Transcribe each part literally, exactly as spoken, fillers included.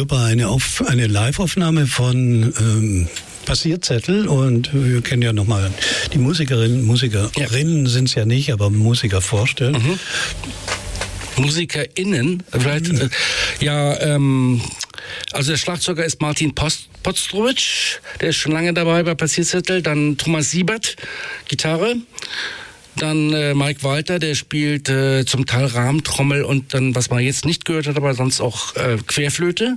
hörbar eine, Auf, eine Live-Aufnahme von ähm, Passierzettel, und wir können ja nochmal die Musikerinnen, Musikerinnen ja. sind es ja nicht, aber Musiker vorstellen. Mhm. MusikerInnen, vielleicht, äh, ja, ähm, also der Schlagzeuger ist Martin Post, Podstrowitsch, der ist schon lange dabei bei Passierzettel, dann Thomas Siebert, Gitarre, dann äh, Mike Walter, der spielt äh, zum Teil Rahmentrommel und dann, was man jetzt nicht gehört hat, aber sonst auch äh, Querflöte,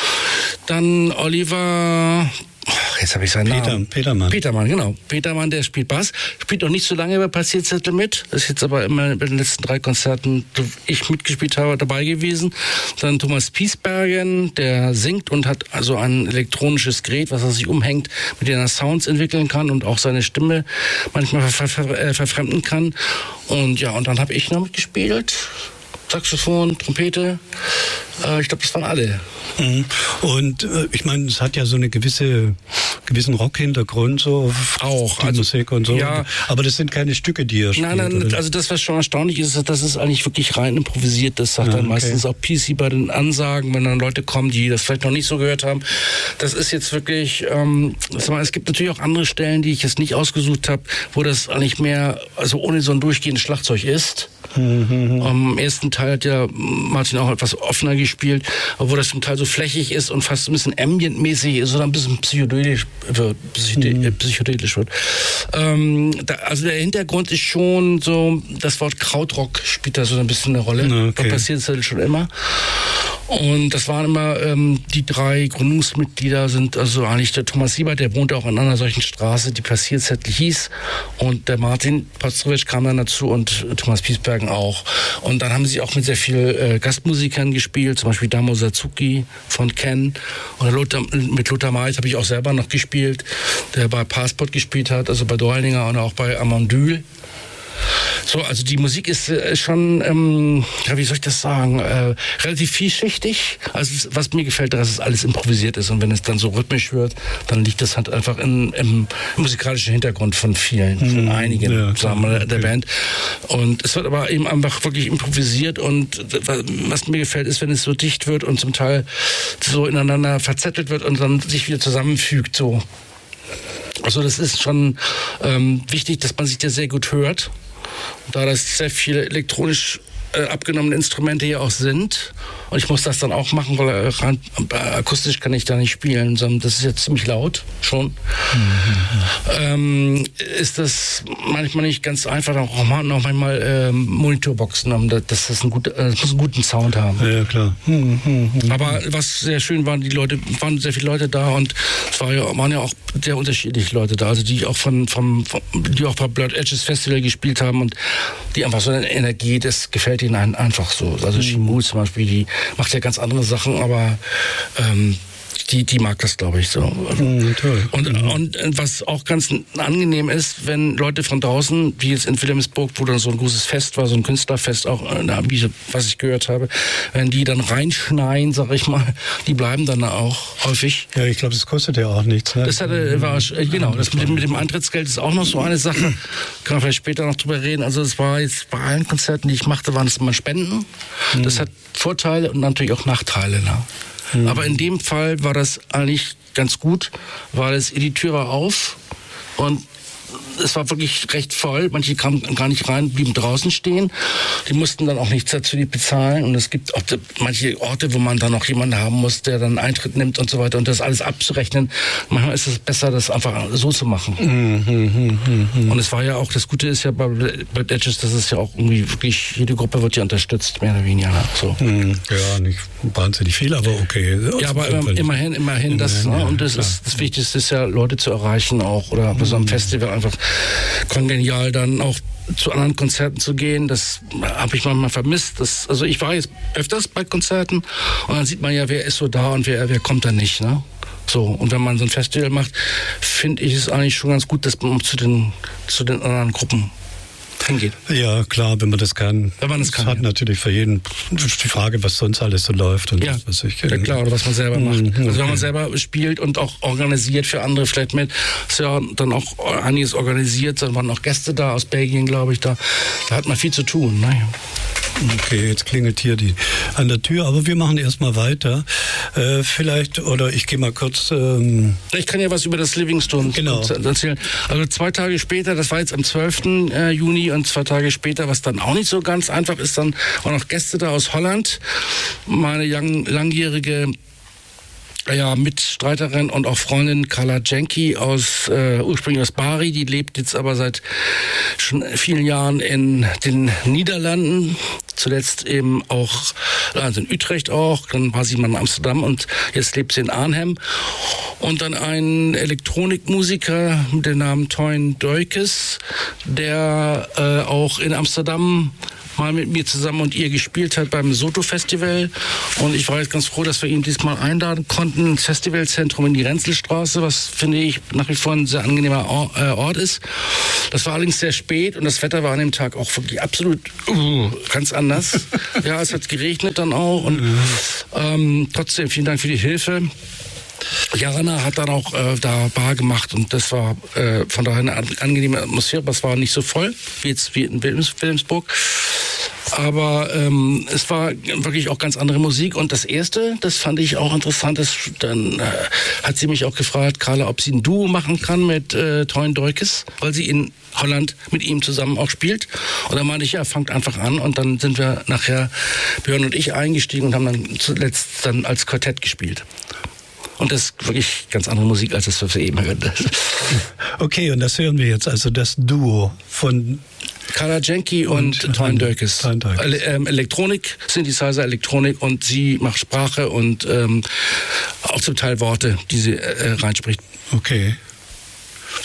dann Oliver... Jetzt habe ich seinen Peter, Namen. Petermann. Petermann, genau. Petermann, der spielt Bass. Spielt noch nicht so lange bei Passierzettel mit. Das ist jetzt aber immer bei den letzten drei Konzerten, die ich mitgespielt habe, dabei gewesen. Dann Thomas Piesbergen, der singt und hat also ein elektronisches Gerät, was er sich umhängt, mit dem er Sounds entwickeln kann und auch seine Stimme manchmal ver ver äh, verfremden kann. Und ja, und dann habe ich noch mitgespielt. Saxophon, Trompete. Äh, ich glaube, das waren alle. Mhm. Und äh, ich meine, es hat ja so eine gewisse gewissen Rock-Hintergrund, so auch die also, Musik und so. Ja. Aber das sind keine Stücke, die ihr spielt. Nein, nein, oder? also das, was schon erstaunlich ist, das ist eigentlich wirklich rein improvisiert. Das sagt ja, dann okay. meistens auch P C bei den Ansagen, wenn dann Leute kommen, die das vielleicht noch nicht so gehört haben. Das ist jetzt wirklich, ähm, es gibt natürlich auch andere Stellen, die ich jetzt nicht ausgesucht habe, wo das eigentlich mehr, also ohne so ein durchgehendes Schlagzeug ist. Mhm. Am ersten Teil hat ja Martin auch etwas offener gespielt, obwohl das zum Teil so flächig ist und fast ein bisschen ambientmäßig ist oder ein bisschen psychedelisch wird. Psychedelisch, mhm. psychedelisch wird. Ähm, da, also der Hintergrund ist schon so, das Wort Krautrock spielt da so ein bisschen eine Rolle. Okay. Das passiert halt schon immer. Und das waren immer ähm, die drei Gründungsmitglieder sind also eigentlich der Thomas Siebert, der wohnte auch an einer solchen Straße, die Passierzettel hieß, und der Martin Podstrowitsch kam dann dazu und Thomas Piesbergen auch. Und dann haben sie auch mit sehr vielen äh, Gastmusikern gespielt, zum Beispiel Damo Sazuki von Ken oder Lothar, mit Lothar Maid habe ich auch selber noch gespielt, der bei Passport gespielt hat, also bei Dorlinger und auch bei Amandyl. So, also die Musik ist äh, schon, ähm, ja, wie soll ich das sagen, äh, relativ vielschichtig. Also was mir gefällt, dass es alles improvisiert ist, und wenn es dann so rhythmisch wird, dann liegt das halt einfach in, im musikalischen Hintergrund von vielen, von einigen, ja, sagen wir, der okay. Band. Und es wird aber eben einfach wirklich improvisiert, und was mir gefällt, ist, wenn es so dicht wird und zum Teil so ineinander verzettelt wird und dann sich wieder zusammenfügt, so. Also das ist schon ähm, wichtig, dass man sich da sehr gut hört. Da das sehr viele elektronisch äh, abgenommene Instrumente hier auch sind. Und ich muss das dann auch machen, weil äh, rein, äh, akustisch kann ich da nicht spielen, sondern das ist jetzt ziemlich laut schon. Mhm. Ähm, ist das manchmal nicht ganz einfach, auch manchmal äh, Monitorboxen haben, dass das, ein gut, äh, das muss einen guten Sound haben. Ja, klar. Mhm, mhm. Aber was sehr schön war, die Leute, waren sehr viele Leute da, und es war ja, waren ja auch sehr unterschiedliche Leute da, also die auch von, vom, vom die auch bei Blurred Edges Festival gespielt haben und die einfach so eine Energie, das gefällt ihnen einfach so. Also Shimu zum Beispiel, die macht ja ganz andere Sachen, aber ähm, die, die mag das, glaube ich, so. Mhm, toll. Und, mhm. und was auch ganz angenehm ist, wenn Leute von draußen, wie jetzt in Wilhelmsburg, wo dann so ein großes Fest war, so ein Künstlerfest auch, wie, was ich gehört habe, wenn die dann reinschneien, sag ich mal, die bleiben dann auch häufig. Ja, ich glaube, das kostet ja auch nichts. Ne? Das hatte, war, genau, das mit dem, mit dem Eintrittsgeld ist auch noch so eine Sache. Kann man vielleicht später noch drüber reden. Also es war jetzt bei allen Konzerten, die ich machte, waren es immer Spenden. Mhm. Das hat Vorteile und natürlich auch Nachteile. Ne? Mhm. Aber in dem Fall war das eigentlich ganz gut, weil es, die Tür war auf und es war wirklich recht voll. Manche kamen gar nicht rein, blieben draußen stehen. Die mussten dann auch nichts dazu bezahlen. Und es gibt auch manche Orte, wo man dann noch jemanden haben muss, der dann Eintritt nimmt und so weiter. Und das alles abzurechnen. Manchmal ist es besser, das einfach so zu machen. Mhm. Und es war ja auch, das Gute ist ja bei Blurred Edges, das ist ja auch irgendwie wirklich, jede Gruppe wird ja unterstützt, mehr oder weniger. So. Mhm. Ja, nicht wahnsinnig viel, aber okay. Ja, aber immer, immerhin, immerhin, das, immerhin, ja, und das, ist, das Wichtigste ist ja, Leute zu erreichen auch. Oder bei so einem Festival einfach kongenial dann auch zu anderen Konzerten zu gehen. Das habe ich manchmal vermisst. Das, also ich war jetzt öfters bei Konzerten und dann sieht man ja, wer ist so da und wer, wer kommt da nicht. Ne? So, und wenn man so ein Festival macht, finde ich es eigentlich schon ganz gut, dass man zu den, zu den anderen Gruppen hingeht. Ja, klar, wenn man das kann. Wenn man das kann. Das hat ja. natürlich für jeden die Frage, was sonst alles so läuft. Und ja, das, was ich, ja, klar, oder was man selber macht. Mhm, okay. Also wenn man selber spielt und auch organisiert für andere vielleicht mit, ist ja dann auch einiges organisiert, dann waren auch Gäste da aus Belgien, glaube ich, da. Da hat man viel zu tun. Naja. Okay, jetzt klingelt hier die an der Tür, aber wir machen erstmal weiter. Äh, vielleicht, oder ich gehe mal kurz... Ähm ich kann ja was über das Livingstone genau. erzählen. Also zwei Tage später, das war jetzt am zwölften Juni und zwei Tage später, was dann auch nicht so ganz einfach ist, dann waren noch Gäste da aus Holland. Meine lang, langjährige ja, Mitstreiterin und auch Freundin Carla Jenky aus äh, ursprünglich aus Bari, die lebt jetzt aber seit schon vielen Jahren in den Niederlanden. Zuletzt eben auch, also in Utrecht auch, dann war sie mal in Amsterdam und jetzt lebt sie in Arnhem. Und dann ein Elektronikmusiker mit dem Namen Toyn Duikes, der äh, auch in Amsterdam mal mit mir zusammen und ihr gespielt hat beim Soto Festival. Und ich war jetzt ganz froh, dass wir ihn diesmal einladen konnten ins Festivalzentrum in die Renzelstraße, was, finde ich, nach wie vor ein sehr angenehmer Ort ist. Das war allerdings sehr spät und das Wetter war an dem Tag auch wirklich absolut uh, ganz anders. Ja, es hat geregnet dann auch und ähm, trotzdem vielen Dank für die Hilfe. Jarana hat dann auch äh, da Bar gemacht und das war äh, von daher eine angenehme Atmosphäre, aber es war nicht so voll wie jetzt wie in Wilms, Wilmsburg. Aber ähm, es war wirklich auch ganz andere Musik. Und das Erste, das fand ich auch interessant, das, dann äh, hat sie mich auch gefragt, Carla, ob sie ein Duo machen kann mit äh, Toyn Duikes, weil sie in Holland mit ihm zusammen auch spielt. Und dann meinte ich, ja, fangt einfach an. Und dann sind wir nachher, Björn und ich, eingestiegen und haben dann zuletzt dann als Quartett gespielt. Und das ist wirklich ganz andere Musik, als das, was wir eben hörten. Okay, und das hören wir jetzt, also das Duo von Carla Jenky und, und Toyn Duikes. Ele ähm, Elektronik, Synthesizer, Elektronik und sie macht Sprache und ähm, auch zum Teil Worte, die sie äh, reinspricht. Okay.